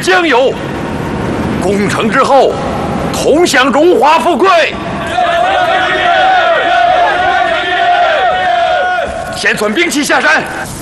将有。攻城之后，同享荣华富贵。先存兵器下山。